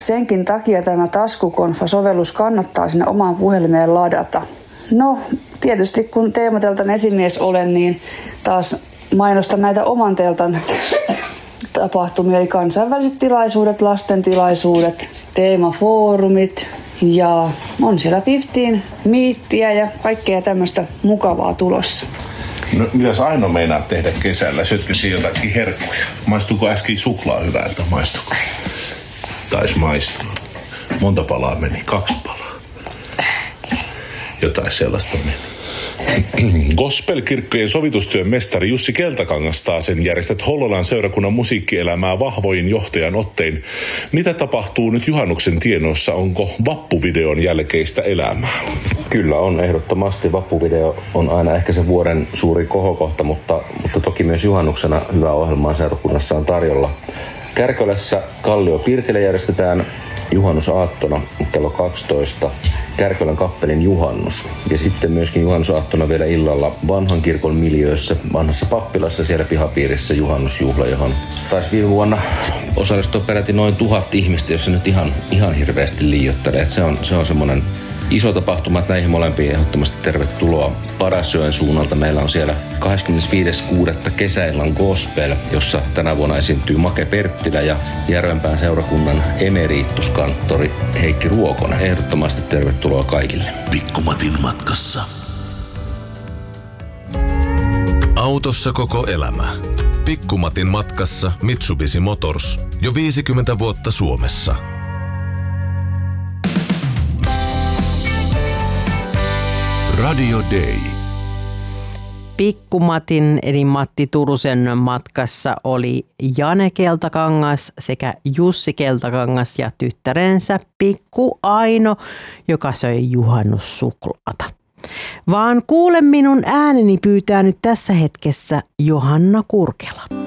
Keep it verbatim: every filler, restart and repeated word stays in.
Senkin takia tämä Taskukonfa-sovellus kannattaa sinne omaan puhelimeen ladata. No, tietysti kun Teemateltan esimies olen, niin taas mainostan näitä oman teltan tapahtumia, eli kansainväliset tilaisuudet, lasten tilaisuudet, teemafoorumit ja on siellä fifteen miittiä ja kaikkea tämmöistä mukavaa tulossa. No, mitäs Aino meinaa tehdä kesällä? Syötkö siihen jotakin herkkuja? Maistuuko äsken suklaa hyvältä? Maistuuko? Taisi maistua. Monta palaa meni? Kaksi palaa. Jotain sellaista meni. Gospel-kirkkojen sovitustyön mestari Jussi Keltakangas taasen järjestät Hollolan seurakunnan musiikkielämää vahvoin johtajan ottein. Mitä tapahtuu nyt juhannuksen tienoissa? Onko vappuvideon jälkeistä elämää? Kyllä on, ehdottomasti. Vappuvideo on aina ehkä se vuoden suuri kohokohta, mutta, mutta toki myös juhannuksena hyvää ohjelmaa seurakunnassa on tarjolla. Kärkölässä Kallio Pirtillä järjestetään juhannusaattona kello kaksitoista Kärkölän kappelin juhannus. Ja sitten myöskin juhannusaattona vielä illalla vanhan kirkon miljöössä, vanhassa pappilassa siellä pihapiirissä juhannusjuhla, johon taisi viime vuonna osallistua peräti noin tuhat ihmistä, jos se nyt ihan, ihan hirveästi liioittelee. Se on, se on semmoinen iso tapahtuma, että näihin molempiin ehdottomasti tervetuloa. Padasjoen suunnalta meillä on siellä kahdeskymmenesviides kuudetta kesäillan gospel, jossa tänä vuonna esiintyy Make Perttilä ja Järvenpään seurakunnan emerituskanttori Heikki Ruokonen. Ehdottomasti tervetuloa kaikille. Pikkumatin matkassa. Autossa koko elämä. Pikkumatin matkassa Mitsubishi Motors. Jo viisikymmentä vuotta Suomessa. Radio Day. Pikkumatin eli Matti Turusen matkassa oli Jane Keltakangas sekä Jussi Keltakangas ja tyttärensä Pikku Aino, joka söi juhannussuklaata. Vaan kuule minun ääneni pyytää nyt tässä hetkessä Johanna Kurkela.